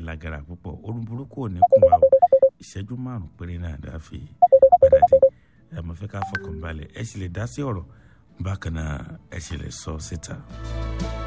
lágara púpọ̀ orun burúkú ò ní kùn wá o ìṣẹ́jú 5 péré náà dá fi padà dé ẹ mọ̀ fẹ́ ká fọkàn balẹ̀ ẹ sì lè dá sí ọ̀rọ̀ bákan náà ẹ sì lè sọ síta.